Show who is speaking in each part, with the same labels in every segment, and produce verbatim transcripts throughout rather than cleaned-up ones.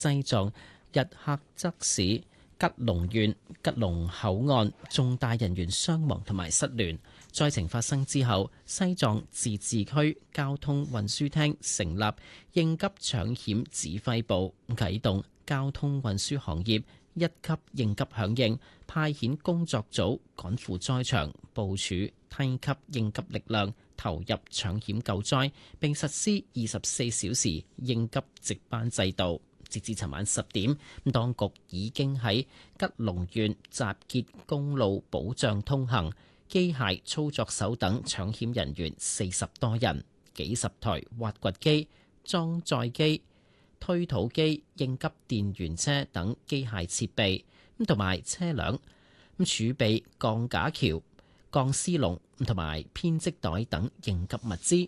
Speaker 1: 西藏日喀則市吉隆縣吉隆口岸重大人員傷亡同埋失聯。災情發生之後，西藏自治區交通運輸廳成立應急搶險指揮部，啟動交通運輸行業一級應急響應，派遣工作組趕赴災場，部署梯級應急力量，投入搶險救災，並實施二十四小時應急值班制度。截至尋晚十點，當局已經喺吉隆縣集結公路保障通行、機械操作手等搶險人員四十多人，幾十台挖掘機、裝載機、推土機、應急電源車等機械設備，咁同埋車輛，咁儲備鋼架橋、鋼絲籠同埋編織袋等應急物資。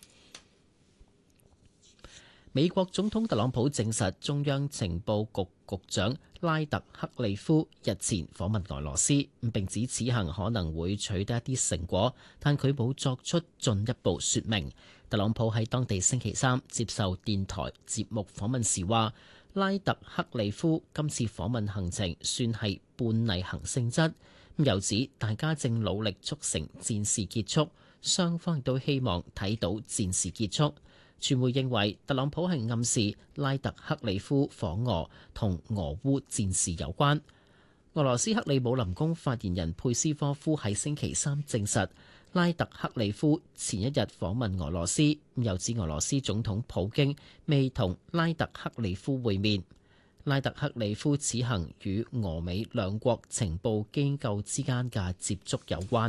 Speaker 1: 美國總統特朗普證實，中央情報局局長拉特克利夫日前訪問俄羅斯，並指此行可能會取得一啲成果，但佢冇作出進一步說明。特朗普喺當地星期三接受電台節目訪問時話，拉特克利夫今次訪問行程算係半例行性質，又指大家正努力促成戰事結束，雙方亦都希望睇到戰事結束。傳媒認為特朗普係暗示拉特克里夫訪俄同俄烏戰事有關。俄羅斯克里姆林宮發言人佩斯科夫喺星期三證實，拉特克里夫前一日訪問俄羅斯，又指俄羅斯總統普京未同拉特克里夫會面。拉特克里夫此行與俄美兩國情報機構之間嘅接觸有關。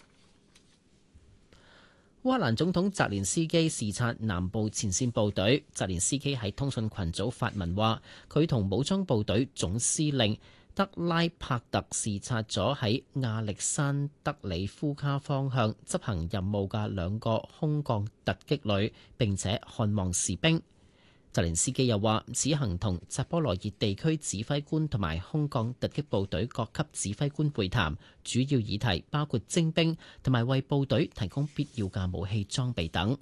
Speaker 1: 烏克蘭總統澤連斯基視察南部前線部隊。澤連斯基喺通訊群組發文話，佢同武裝部隊總司令德拉帕特視察咗喺亞歷山德里夫卡方向執行任務嘅兩個空降突擊旅，並且看望士兵。澤連斯基又話，此行同扎波羅熱地區指揮官同埋空降突擊部隊各級指揮官會談，主要議題包括徵兵同埋為部隊提供必要嘅武器裝備等。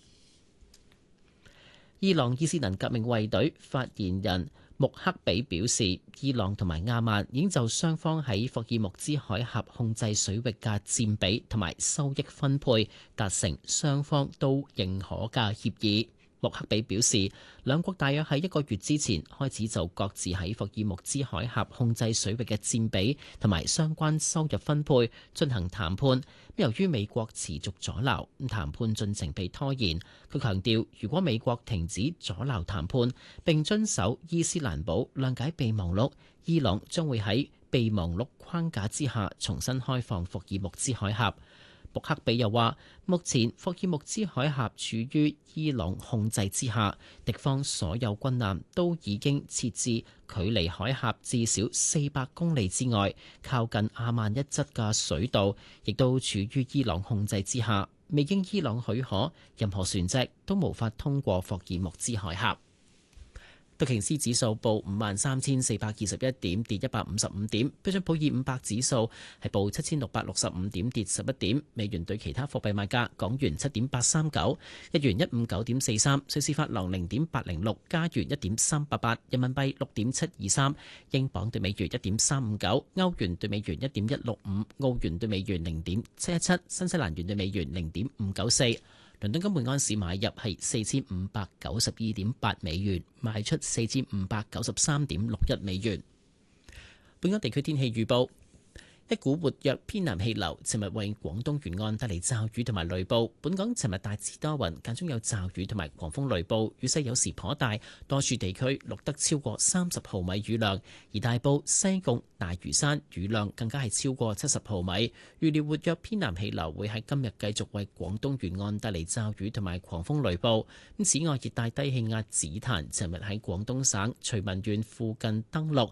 Speaker 1: 伊朗伊斯蘭革命衛隊發言人穆克比表示，伊朗同埋阿曼已經就雙方喺霍爾木茲海峽控制水域嘅佔比同埋收益分配達成雙方都認可嘅協議。穆克比表示，兩國大約喺一個月之前開始就各自喺霍爾木茲海峽控制水域嘅佔比同埋相關收入分配進行談判。由於美國持續阻撓，談判進程被拖延。佢強調，如果美國停止阻撓談判並遵守伊斯蘭堡諒解備忘錄，伊朗將會喺備忘錄框架之下重新開放霍爾木茲海峽。穆克比又話，目前霍爾木茲海峽處於伊朗控制之下，敵方所有軍艦都已經設置距離海峽至少四百公里之外，靠近阿曼一側嘅水道亦都處於伊朗控制之下，未經伊朗許可，任何船隻都無法通過霍爾木茲海峽。道瓊斯指數報五萬三千四百二十一點，跌一百五十五點。標準普爾五百指數係報七千六百六十五點，跌十一點。美元對其他貨幣賣價：港元七點八三九，日元一五九點四三，瑞士法郎零點八零六，加元一點三八八，人民幣六點七二三，英鎊對美元一點三五九，歐元對美元一點一六五，澳元對美元零點七一七，新西蘭元對美元零點五九四。倫敦金每安士買入係四千五百九十二點八美元，賣出四千五百九十三點六一美元。本港地區天氣預報。一股活躍偏南氣流尋日為廣東沿岸帶嚟驟雨同埋雷暴。本港尋日大致多雲，間中有驟雨同埋狂風雷暴，雨勢有時頗大，多處地區錄得超過三十毫米雨量，而大埔、西貢、大嶼山雨量更加係超過七十毫米。預料活躍偏南氣流會喺今日繼續為廣東沿岸帶嚟驟雨同埋狂風雷暴。咁此外，熱帶低氣壓紫檀尋日喺廣東省徐聞縣附近登陸，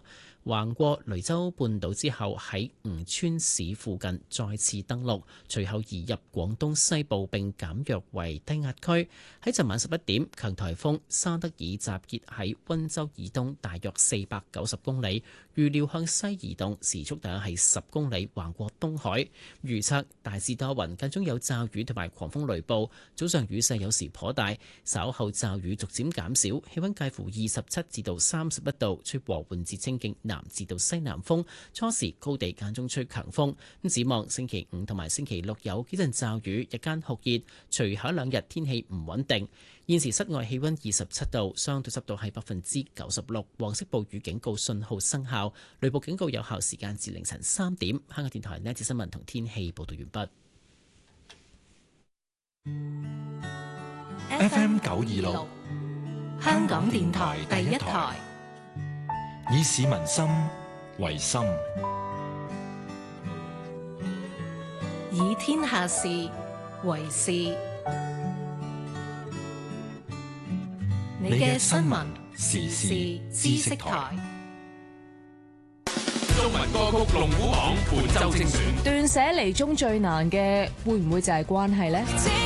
Speaker 1: 橫過雷州半島之後，喺吳川市附近再次登陸，隨後移入廣東西部並減弱為低壓區。喺尋晚十一點，強颱風沙德爾集結喺溫州以東大約四百九十公里，預料向西移動，時速大約係十公里，橫過東海。預測大致多雲，間中有驟雨同埋狂風雷暴，早上雨勢有時頗大，稍後驟雨逐漸減少，氣溫介乎二十七至到三十一度，吹和緩至清勁南至到西南風，初時高地間中吹強風。咁展望星期五同埋星期六有幾陣驟雨，日間酷熱，隨後兩日天氣唔穩定。現時室外氣溫二十七度，相對濕度係百分之九十六，黃色暴雨警告信號生效，雷暴警告有效時間至凌晨三點。香港電台呢一節新聞同天氣報道完畢。
Speaker 2: F M 九二六，香港電台第一台，以市民心為心，
Speaker 3: 以天下事為事。你嘅新聞時事知識台，
Speaker 4: 中文歌曲龍虎榜本周精選。
Speaker 5: 斷捨離中最難嘅，會唔會就係關係呢？